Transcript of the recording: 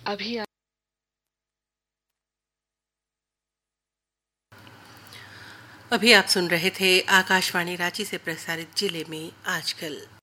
अभी अभी आप सुन रहे थे आकाशवाणी रांची से प्रसारित जिले में आजकल।